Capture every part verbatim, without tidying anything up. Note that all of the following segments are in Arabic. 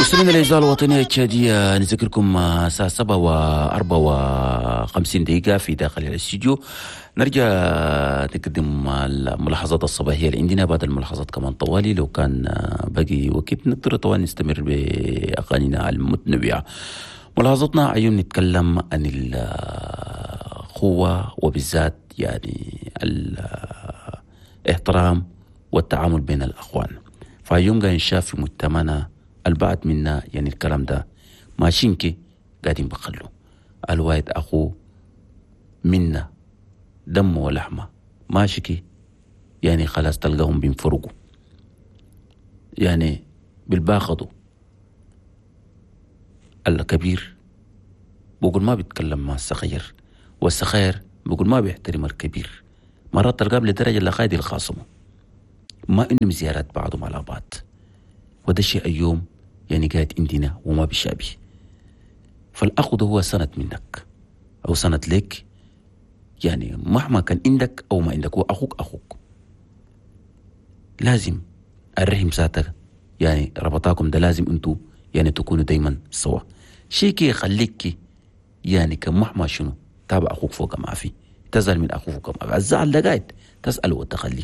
مستمعينا الاعزاء الوطنيه التشاديه، نذكركم الساعه سبعة وأربعة وخمسين دقيقه في داخل الاستديو. نرجع نقدم الملاحظات الصباحيه اللي عندنا، بعد الملاحظات كمان طوالي لو كان باقي وقت نقدر طوال نستمر باغانينا المتنوعه. ملاحظتنا اليوم نتكلم عن الأخوة وبالذات يعني الاحترام والتعامل بين الأخوان. فاليوم قاعد نشاف في مجتمعنا البعض منا يعني الكلام ده ماشيين كي قاعدين بخلوا الواحد أخوه منا دمه ولحمه ماشي كي يعني خلاص تلقاهم بينفرقوا، يعني بالباخدوا الكبير بقول ما بيتكلم مع الصغير، والصغير بقول ما بيحترم الكبير. مرات تلقاه لدرجة اللي قاعد الخاصمه ما إنهم زيارات بعضهم على بعض، وده شيء اليوم يعني قاعد عندنا وما بيشابه. فالأخو ده هو سند منك أو سند لك، يعني مهما كان عندك أو ما عندك هو أخوك أخوك. لازم الرحم ساتر يعني ربطاكم ده لازم أنتوا يعني تكونوا دايما سوا. شيء كي يخليك يعني كمهما شنو تابع أخوك فوق ما في، تزعل من أخوك فوق ما في، الزعل ده قاعد تسأل وتخليه.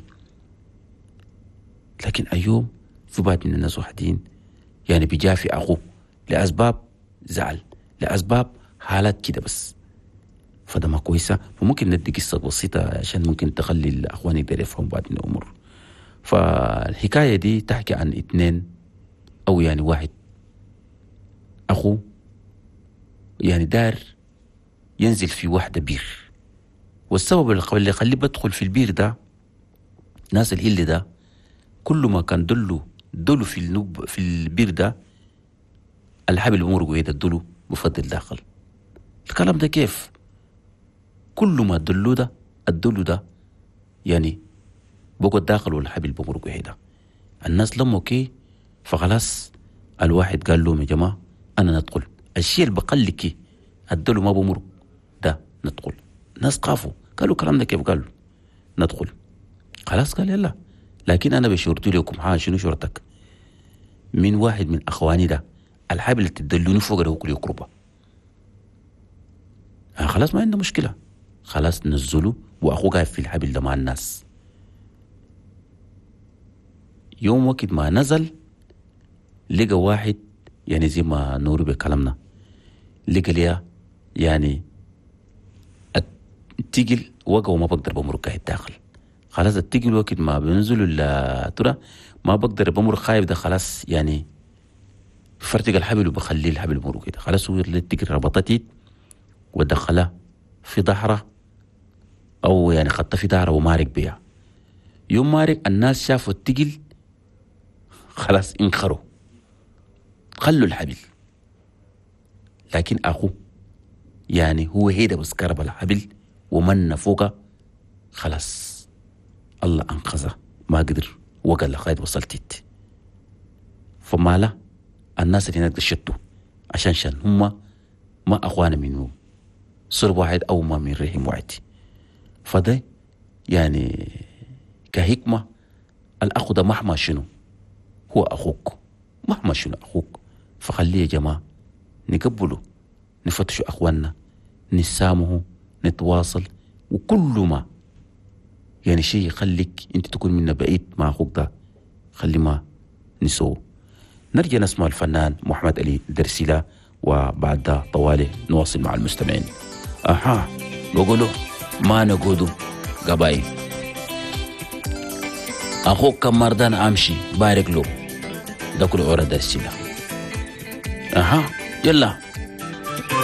لكن اليوم في بعض من الناس وحدين يعني بيجافي أخوه لأسباب زعل، لأسباب حالات كده بس، فده ما كويسة. فممكن ندي قصة بسيطة عشان ممكن تخلي الأخوان يقدر يفهم بعض من الأمور. فالحكاية دي تحكي عن اتنين أو يعني واحد أخوه يعني دار ينزل في واحدة بير، والسبب اللي يخليه بدخل في البير ده ناس الهل ده كل ما كان دلو دلو في النوب في البير ده الحبل بمرقه يدا الدلو بفضل داخل. الكلام ده كيف؟ كل ما الدلو ده الدلو ده يعني بقعد داخل والحبل بمرقه يدا. الناس لما كي فخلاص الواحد قال لهم يا جماعة أنا ندخل الشيء اللي بقلك الدلو ما بمرق ده ندخل. الناس قافوا قالوا الكلام ده كيف؟ قالوا ندخل. خلاص قال يلا، لكن أنا بشورتي لكم ها شنو شورتك؟ من واحد من أخواني ده الحبل اللي تدلوني فوق ده كل يقربه. آه خلاص ما عنده مشكلة، خلاص نزلوا وأخوه قاعد في الحبل ده مع الناس. يوم وقت ما نزل لقى واحد يعني زي ما نوري بكلامنا لقى ليا يعني التقل وقع وما بقدر بمرق قاعد داخل. خلاص التقل وقت ما بنزلوا الترى ما بقدر بمرق خايف ده خلاص يعني فرتق الحبل وبخليه الحبل مرق كده. خلاص هو التقل ربطتي ودخلها في ظهره او يعني خطه في ظهره ومارق بيها. يوم مارق الناس شافوا التقل خلاص انخروا خلوا الحبل، لكن اخوه يعني هو هيدا بس كرب الحبل ومن فوقه خلاص الله انقذه ما قدر وقال لخايد وصلتت. فما لا الناس اللي هناك شتوا عشان شان هم ما اخوانا منه صرب واحد او ما من رحم واحد. فده يعني كهكمة الاخو ده مهما شنو هو اخوك، مهما شنو اخوك. فخليه يا جماعه نقبله، نفتشوا اخواننا، نسامه، نتواصل، وكل ما يعني شيء يخليك انت تكون منا بعيد مع اخوك ده خلي ما نسوه. نرجع نسمع الفنان محمد علي درسيلا وبعد ده طوالي نواصل مع المستمعين. اها بقولوا ما نقودوا قبائل اخوك كم مردان امشي بارك له ده كل عورة درسيلا. اها يلا